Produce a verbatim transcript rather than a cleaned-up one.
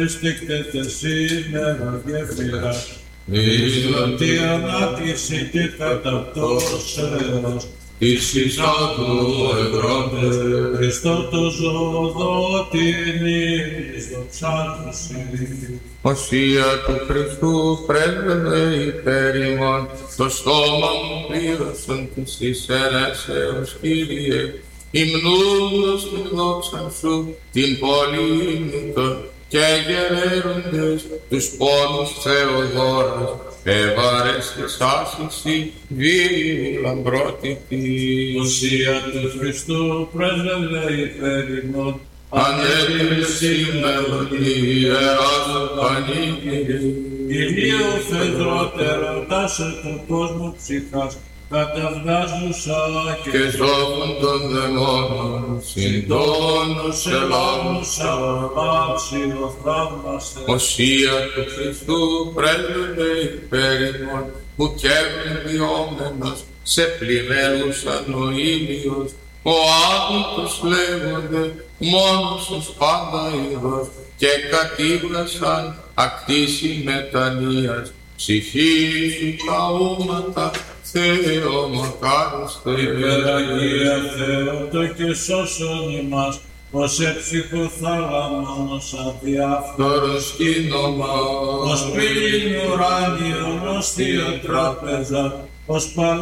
Στήκτετε σήμερα γέφυρα, διότι ανάκληση και καταπτώσεως εις εισάτου ευρώντες, Χριστό το ζωοδότην εις δοξάτωση. Οσία του Χριστού πρέσβευε υπέρ ημών, το στόμα μου πλήρωσον της εις αιρέσεως, Κύριε, υμνούντος την δόξαν σου, την πολύμνητον, και γερέροντες τους πόνους Θεοδόρας, ευαρέστης άσυση, βίου λαμπρότητη. Οσία του Χριστού πρέσβευε υπέρ ημών, Ανέβη σήμερον η Ιεράς Πανήγυρη, Κυρίου Φεδρότερο, τάσε τον κόσμο ψυχάς, καταυγάζουσα και ζώβουν των δαιμόνων, συντόνους ελάμουσα, ελάμουσα. άξιο θαύμαστε. Οσία του Χριστού πρέσβευε υπέρ ημών, που καίβουν διόμενος, σε πλημέλουσαν ο ήλιος, ο άδικος λέγονται, μόνος ως πάντα είδος, και κατήβρασαν ακτίση μετανοίας, ψυχή σου καούματα, Θεό μακάριστε. Υπεραγία Θεότο και σώσον ημάς, ως εψυχοθάλαμος αδιάφορος, Τώρα σκήνομα, ως πύλην ουράνιον, ως θεία τράπεζα, ως